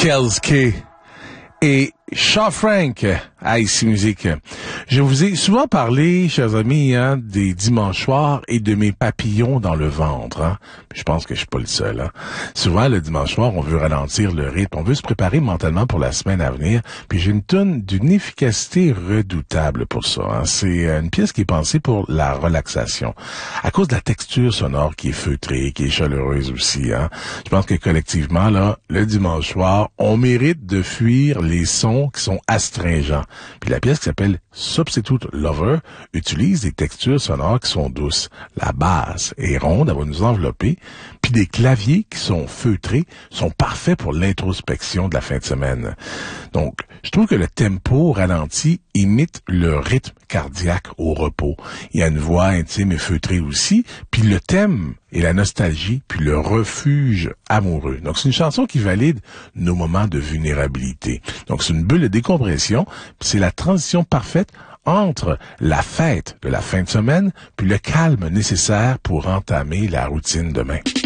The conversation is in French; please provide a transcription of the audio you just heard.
Kelske et Shaw Frank à Ici Musique. Je vous ai souvent parlé, chers amis, des dimanches soirs et de mes papillons dans le ventre. Je pense que je suis pas le seul. Souvent, le dimanche soir, on veut ralentir le rythme, on veut se préparer mentalement pour la semaine à venir. Puis j'ai une tonne d'une efficacité redoutable pour ça. C'est une pièce qui est pensée pour la relaxation. À cause de la texture sonore qui est feutrée, qui est chaleureuse aussi. Je pense que collectivement, là, le dimanche soir, on mérite de fuir les sons qui sont astringents. Puis la pièce qui s'appelle Substitute Lover utilise des textures sonores qui sont douces. La basse est ronde, elle va nous envelopper, puis des claviers qui sont feutrés sont parfaits pour l'introspection de la fin de semaine. Donc, je trouve que le tempo ralenti imite le rythme cardiaque au repos. Il y a une voix intime et feutrée aussi, puis le thème et la nostalgie, puis le refuge amoureux. Donc, c'est une chanson qui valide nos moments de vulnérabilité. Donc, c'est une bulle de décompression, puis c'est la transition parfaite entre la fête de la fin de semaine, puis le calme nécessaire pour entamer la routine demain.